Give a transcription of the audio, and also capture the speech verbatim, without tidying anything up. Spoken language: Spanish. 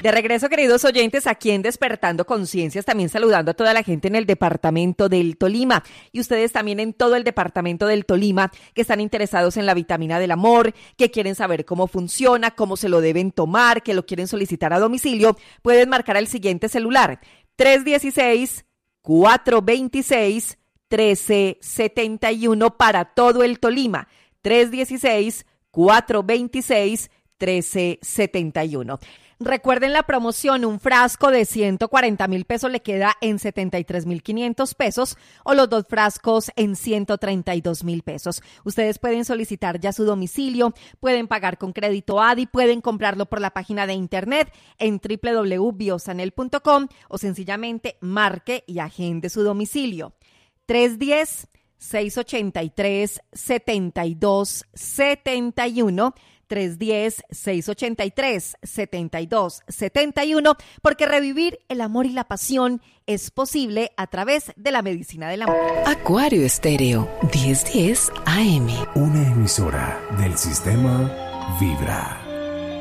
De regreso, queridos oyentes, aquí en Despertando Conciencias, también saludando a toda la gente en el departamento del Tolima y ustedes también en todo el departamento del Tolima que están interesados en la vitamina del amor, que quieren saber cómo funciona, cómo se lo deben tomar, que lo quieren solicitar a domicilio, pueden marcar al siguiente celular: tres uno seis, cuatro dos seis, uno tres siete uno para todo el Tolima. tres uno seis, cuatro dos seis, uno tres siete uno. Recuerden la promoción, un frasco de ciento cuarenta mil pesos le queda en setenta y tres mil quinientos pesos o los dos frascos en ciento treinta y dos mil pesos. Ustedes pueden solicitar ya su domicilio, pueden pagar con crédito A D I, pueden comprarlo por la página de internet en doble u doble u doble u punto biosanel punto com o sencillamente marque y agende su domicilio. tres uno cero, seis ocho tres, siete dos siete uno, tres uno cero, seis ocho tres, siete dos siete uno, porque revivir el amor y la pasión es posible a través de la medicina del amor. Acuario Estéreo, diez diez A M. Una emisora del sistema Vibra.